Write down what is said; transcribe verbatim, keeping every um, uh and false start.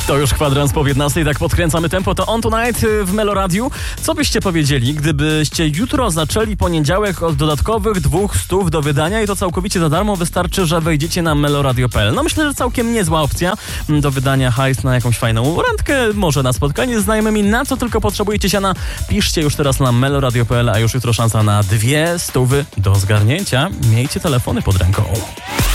To już kwadrans po piętnastej, tak podkręcamy tempo. To On Tonight w Meloradiu. Co byście powiedzieli, gdybyście jutro zaczęli poniedziałek od dodatkowych dwóch stów do wydania i to całkowicie za darmo? Wystarczy, że wejdziecie na meloradio kropka p l. No myślę, że całkiem niezła opcja do wydania hajs na jakąś fajną randkę, może na spotkanie z znajomymi. Na co tylko potrzebujecie siana? Piszcie już teraz na meloradio kropka p l, a już jutro szansa na dwie stówy do zgarnięcia. Miejcie telefony pod ręką.